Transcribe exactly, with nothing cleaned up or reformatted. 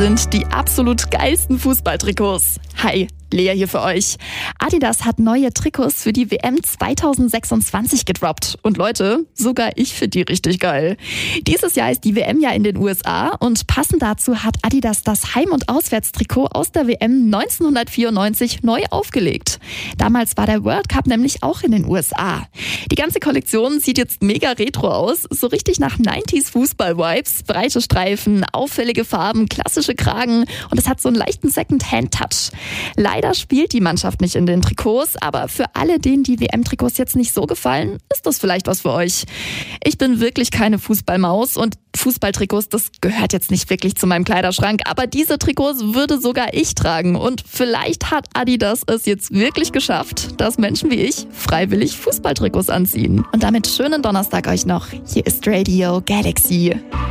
sind die absolut geilsten Fußballtrikots. Hi, Lea hier für euch. Adidas hat neue Trikots für die W M zwanzig sechsundzwanzig gedroppt. Und Leute, sogar ich finde die richtig geil. Dieses Jahr ist die W M ja in den U S A und passend dazu hat Adidas das Heim- und Auswärtstrikot aus der W M neunzehnhundertvierundneunzig neu aufgelegt. Damals war der World Cup nämlich auch in den U S A. Die ganze Kollektion sieht jetzt mega retro aus, so richtig nach neunziger Fußball-Vibes. Breite Streifen, auffällige Farben, klassische Kragen und es hat so einen leichten Second-Hand-Touch. Leider spielt die Mannschaft nicht in den Trikots, aber für alle, denen die W M-Trikots jetzt nicht so gefallen, ist das vielleicht was für euch. Ich bin wirklich keine Fußballmaus und Fußballtrikots, das gehört jetzt nicht wirklich zu meinem Kleiderschrank, aber diese Trikots würde sogar ich tragen und vielleicht hat Adidas es jetzt wirklich geschafft, dass Menschen wie ich freiwillig Fußballtrikots anziehen. Und damit schönen Donnerstag euch noch. Hier ist Radio Galaxy.